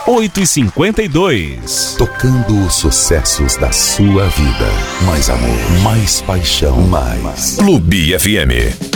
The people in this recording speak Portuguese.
8h52. Tocando os sucessos da sua vida. Mais amor, mais paixão, mais. Clube FM.